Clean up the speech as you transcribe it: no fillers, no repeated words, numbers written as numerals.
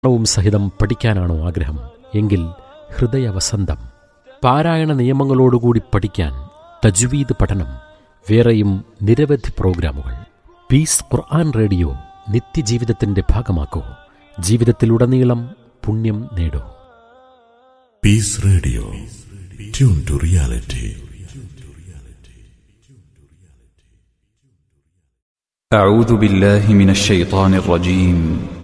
വും സഹിതം പഠിക്കാനാണോ ആഗ്രഹം? എങ്കിൽ ഹൃദയവസന്തം പാരായണ നിയമങ്ങളോടുകൂടി പഠിക്കാൻ തജ്വീദ് പഠനം. വേറെയും നിരവധി പ്രോഗ്രാമുകൾ. പീസ് ഖുർആൻ റേഡിയോ നിത്യജീവിതത്തിന്റെ ഭാഗമാക്കൂ. ജീവിതത്തിലുടനീളം പുണ്യം നേടൂ. Piece radio, tune to reality. أعوذ بالله من الشيطان الرجيم.